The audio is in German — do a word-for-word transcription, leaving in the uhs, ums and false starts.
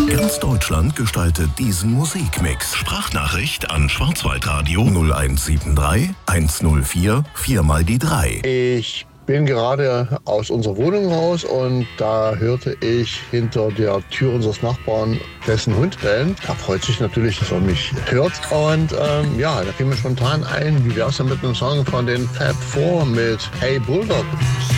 Ganz Deutschland gestaltet diesen Musikmix. Sprachnachricht an Schwarzwaldradio null eins sieben drei eins null vier vier mal die drei. Ich bin gerade aus unserer Wohnung raus und da hörte ich hinter der Tür unseres Nachbarn dessen Hund bellen. Er freut sich natürlich, dass er mich hört. Und ähm, ja, da fiel mir spontan ein, wie wär's denn mit einem Song von den Fab Four mit Hey Bulldog?